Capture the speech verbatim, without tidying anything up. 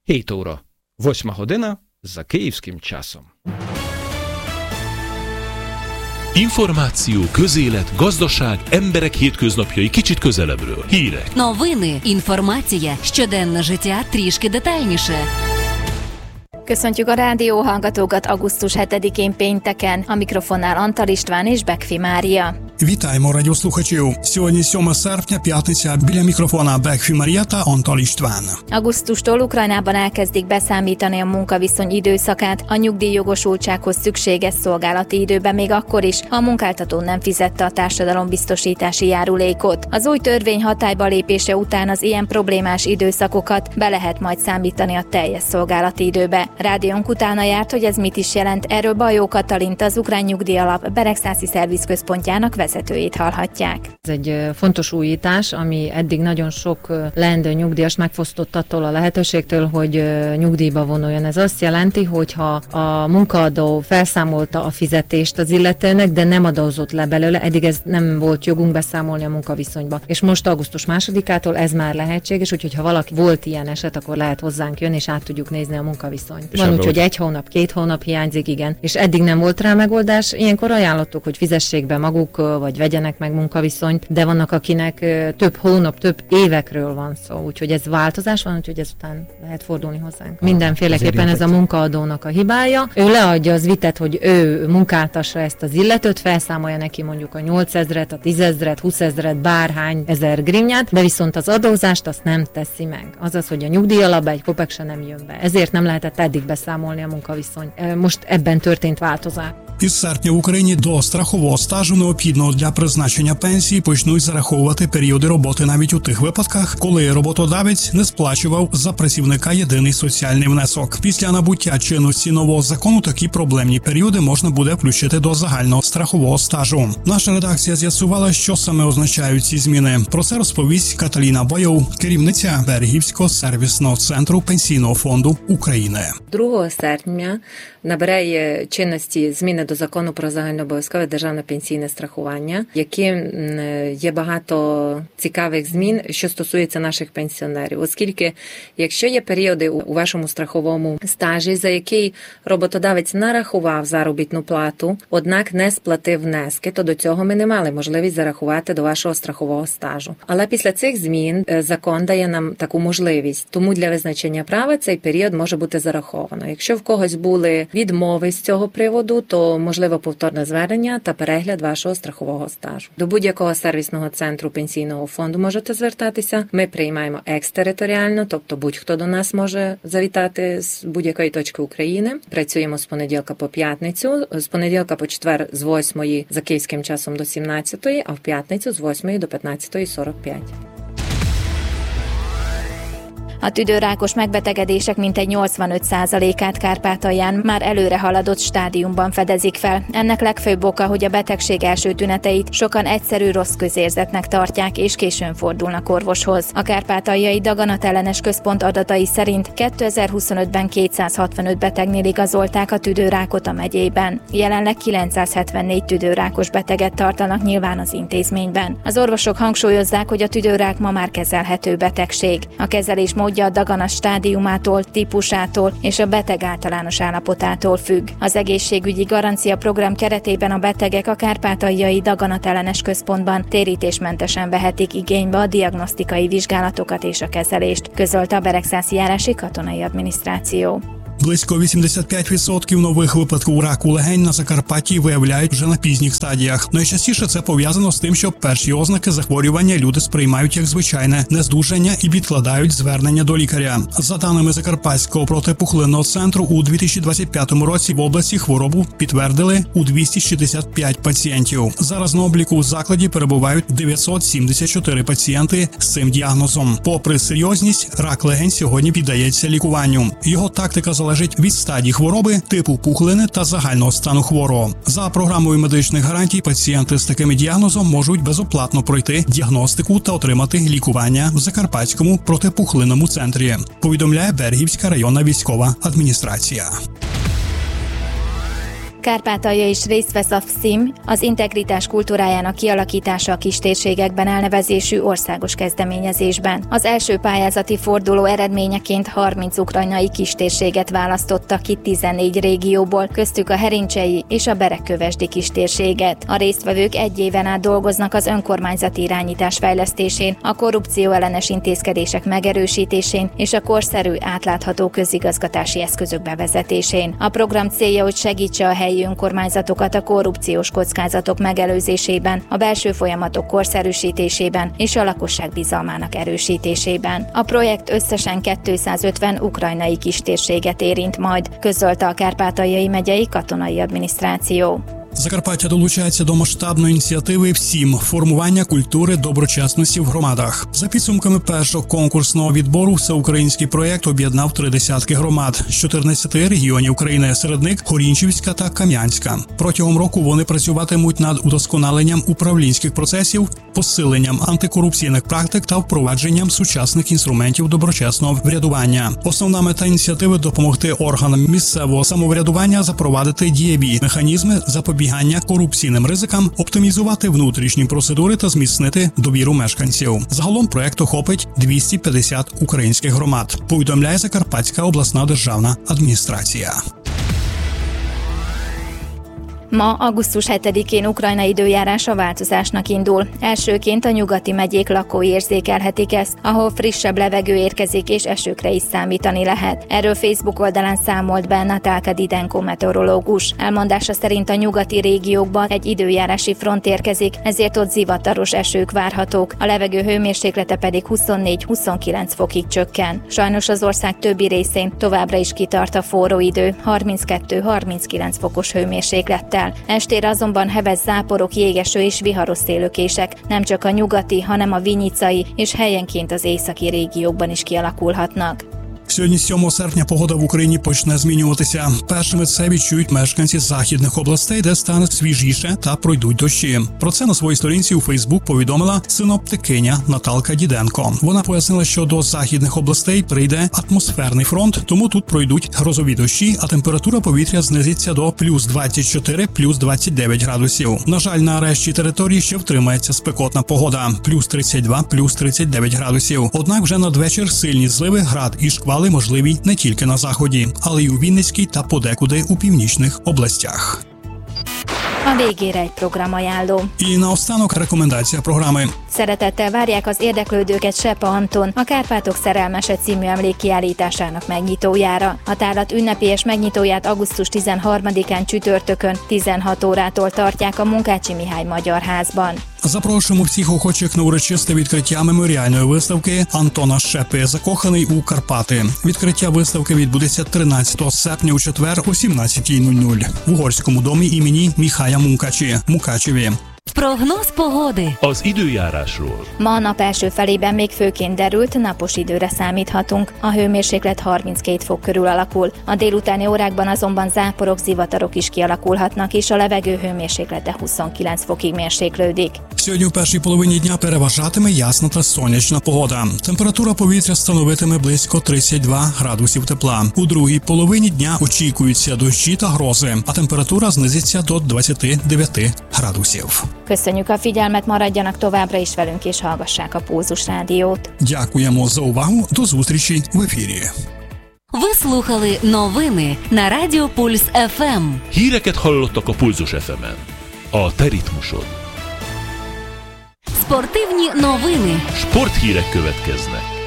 Хейт óra. Восьма година за київським часом. Információ, közélet, gazdaság, emberek hétköznapjai kicsit közelebbről. Hírek. Новини, інформація, щоденне життя трішки детальніше. Köszöntjük a rádióhallgatókat augusztus hetedikén pénteken. A mikrofonnál Antal István és Bekfi Mária. Вітаємо радіослухачів. Сьогодні сьоме серпня, п'ятниця. Біля мікрофона Bekfi Mária та Antal István. Augusztustól Ukrajnában elkezdik beszámítani a munkaviszony időszakát a nyugdíjjogosultsághoz szükséges szolgálati időben, még akkor is, ha a munkáltató nem fizette a társadalombiztosítási járulékot. Az új törvény hatályba lépése után az ilyen problémás időszakokat be lehet majd számítani a teljes szolgálati időbe. Rádiónk utána járt, hogy ez mit is jelent. Erről Bajó Katalint, az Ukrán Nyugdíjalap Beregszászi Szervizközpontjának vezetőjét hallhatják. Ez egy fontos újítás, ami eddig nagyon sok leendő nyugdíjas megfosztott attól a lehetőségtől, hogy nyugdíjba vonuljon. Ez azt jelenti, hogy ha a munkaadó felszámolta a fizetést az illetőnek, de nem adózott le belőle, eddig ez nem volt jogunk beszámolni a munkaviszonyba. És most augusztus másodikától ez már lehetséges, úgyhogy ha valaki volt ilyen eset, akkor lehet hozzánk jönni, és át tudjuk nézni a munkaviszonyt. Van úgy, hogy egy hónap, két hónap hiányzik, igen, és eddig nem volt rá megoldás. Ilyenkor ajánlottuk, hogy fizessék be maguk, vagy vegyenek meg munkaviszonyt, de vannak, akinek több hónap, több évekről van szó, úgyhogy ez változás van, úgyhogy ezután lehet fordulni hozzánk. Mindenféleképpen ez a munkaadónak a hibája. Ő leadja az vitet, hogy ő munkáltassa ezt az illetőt, felszámolja neki mondjuk a nyolcezret, a tízezret, húszezret, bárhány ezer grivnyát, de viszont az adózást azt nem teszi meg. Azaz, hogy a nyugdíjalapba egy kopek se nem jön be. Ezért nem lehetett eddig beszámolni a munkaviszony. Most ebben történt változás. Із серпня в Україні до страхового стажу, необхідного для призначення пенсії, почнуть зараховувати періоди роботи навіть у тих випадках, коли роботодавець не сплачував за працівника єдиний соціальний внесок. Після набуття чинності нового закону такі проблемні періоди можна буде включити до загального страхового стажу. Наша редакція з'ясувала, що саме означають ці зміни. Про це розповість Каталіна Бajó, керівниця Берегівського сервісного центру Пенсійного фонду України. другого серпня набирає чинності зміни до закону про загальнообов'язкове державне пенсійне страхування, які є багато цікавих змін, що стосується наших пенсіонерів. Оскільки, якщо є періоди у вашому страховому стажі, за який роботодавець нарахував заробітну плату, однак не сплатив внески, то до цього ми не мали можливість зарахувати до вашого страхового стажу. Але після цих змін закон дає нам таку можливість. Тому для визначення права цей період може бути зараховано. Якщо в когось були відмови з цього приводу, то можливо повторне звернення та перегляд вашого страхового стажу. До будь-якого сервісного центру пенсійного фонду можете звертатися. Ми приймаємо екстериторіально, тобто будь-хто до нас може завітати з будь-якої точки України. Працюємо з понеділка по п'ятницю, з понеділка по четвер з восьмої за київським часом до сімнадцятої, а в п'ятницю з восьмої до п'ятнадцятої сорок п'ять. A tüdőrákos megbetegedések mintegy nyolcvanöt százalékát Kárpátalján már előre haladott stádiumban fedezik fel. Ennek legfőbb oka, hogy a betegség első tüneteit sokan egyszerű rossz közérzetnek tartják és későn fordulnak orvoshoz. A Kárpátaljai Daganatellenes Központ adatai szerint kétezer-huszonötben kétszázhatvanöt betegnél igazolták a tüdőrákot a megyében. Jelenleg kilencszázhetvennégy tüdőrákos beteget tartanak nyilván az intézményben. Az orvosok hangsúlyozzák, hogy a tüdőrák ma már kezelhető betegség. A kezelés módja a dagana stádiumától, típusától és a beteg általános állapotától függ. Az egészségügyi garancia program keretében a betegek a Kárpátaljai Daganatellenes Központban térítésmentesen vehetik igénybe a diagnosztikai vizsgálatokat és a kezelést, közölte a Beregszászi járási katonai adminisztráció. Близько вісімдесят п'ять відсотків нових випадків раку легень на Закарпатті виявляють вже на пізніх стадіях. Найчастіше це пов'язано з тим, що перші ознаки захворювання люди сприймають як звичайне нездужання і відкладають звернення до лікаря. За даними Закарпатського протипухлинного центру, у дві тисячі двадцять п'ятому році в області хворобу підтвердили у двісті шістдесят п'ять пацієнтів. Зараз на обліку у закладі перебувають дев'ятсот сімдесят чотири пацієнти з цим діагнозом. Попри серйозність, рак легень сьогодні піддається лікуванню. Його тактика залежить від стадії хвороби, типу пухлини та загального стану хворого. За програмою медичних гарантій пацієнти з таким діагнозом можуть безоплатно пройти діагностику та отримати лікування в Закарпатському протипухлинному центрі, повідомляє Берегівська районна військова адміністрація. Kárpátalja is részt vesz a ef cé i em, az integritás kultúrájának kialakítása a kistérségekben elnevezésű országos kezdeményezésben. Az első pályázati forduló eredményeként harminc ukrajnai kistérséget választottak ki tizennégy régióból, köztük a Herincsei és a Beregkövesdi kistérséget. A résztvevők egy éven át dolgoznak az önkormányzati irányítás fejlesztésén, a korrupció ellenes intézkedések megerősítésén és a korszerű, átlátható közigazgatási eszközök bevezetésén. A program célja, hogy segítse a helyi önkormányzatokat a korrupciós kockázatok megelőzésében, a belső folyamatok korszerűsítésében és a lakosság bizalmának erősítésében. A projekt összesen kétszázötven ukrajnai kistérséget érint majd, közölte a Kárpátaljai megyei katonai adminisztráció. Закарпаття долучається до масштабної ініціативи еф сі і ем – формування культури доброчесності в громадах. За підсумками першого конкурсного відбору всеукраїнський проєкт об'єднав три десятки громад з чотирнадцяти регіонів країни, серед них Хорінчівська та Кам'янська. Протягом року вони працюватимуть над удосконаленням управлінських процесів, посиленням антикорупційних практик та впровадженням сучасних інструментів доброчесного врядування. Основна мета ініціативи – допомогти органам місцевого самоврядування запровадити дієві механізми запобігання корупційним ризикам, оптимізувати внутрішні процедури та зміцнити довіру мешканців. Загалом проект охопить двісті п'ятдесят українських громад, повідомляє Закарпатська обласна державна адміністрація. Ma, augusztus hetedikén Ukrajna időjárása változásnak indul. Elsőként a nyugati megyék lakói érzékelhetik ezt, ahol frissebb levegő érkezik és esőkre is számítani lehet. Erről Facebook oldalán számolt be Natálka Didenko meteorológus. Elmondása szerint a nyugati régiókban egy időjárási front érkezik, ezért ott zivataros esők várhatók, a levegő hőmérséklete pedig huszonnégy-huszonkilenc fokig csökken. Sajnos az ország többi részén továbbra is kitart a forró idő, harminckettő-harminckilenc fokos hőmérséklettel. Estére azonban heves záporok, jégeső és viharos szélőkések nem csak a nyugati, hanem a vinyicai és helyenként az északi régiókban is kialakulhatnak. Сьогодні, сьомого серпня, погода в Україні почне змінюватися. Першими це відчують мешканці західних областей, де стане свіжіше та пройдуть дощі. Про це на своїй сторінці у Фейсбук повідомила синоптикиня Наталка Діденко. Вона пояснила, що до західних областей прийде атмосферний фронт, тому тут пройдуть грозові дощі, а температура повітря знизиться до плюс двадцять чотири - плюс двадцять дев'ять градусів. На жаль, на решті території ще втримається спекотна погода – плюс тридцять два - плюс тридцять дев'ять градусів. Однак вже надвечір сильні зливи, град і шквали можливі не тільки на заході, але й у Вінницькій та подекуди у північних областях. A végére egy programajánló. І наостанок рекомендація програми. Szeretettel várják az érdeklődőket Sepa Anton, a Kárpátok szerelmese című emlékkiállításának megnyitójára. A tárlat ünnepélyes megnyitóját augusztus tizenharmadikán csütörtökön tizenhat órától tartják a Munkácsi Mihály Magyar Házban. Запрошуємо всіх охочих на урочисте відкриття меморіальної виставки Антона Шепи «Закоханий у Карпати». Відкриття виставки відбудеться тринадцятого серпня у четвер о сімнадцятій нуль нуль в Угорському домі імені Міхая Мункачі, Мукачеві. Прогноz pogody. Az időjárásról. Ma a nap első felében még főként derült, napos időre számíthatunk. A hőmérséklet harminckét fok körül alakul. A délutáni órákban azonban záporok, zivatarok is kialakulhatnak, és a levegő hőmérséklete huszonkilenc fokig mérséklődik. Сьогодні у першій половині дня переважатиме ясна та сонячна погода. Температура повітря становитиме близько тридцять два градусів тепла. У другій половині дня очікуються дощі та грози, а температура знизиться до двадцяти дев'яти градусів. Köszönjük a figyelmet, maradjanak továbbra is velünk és hallgassák a Pulzus Rádiót. Дякуємо за увагу. До зустрічі в ефірі. Ви слухали новини на Радіо Пульс еф ем. Híreket hallottak a Pulzus еф емен. A te ritmusod. Спортивні новини. Sporthírek következnek.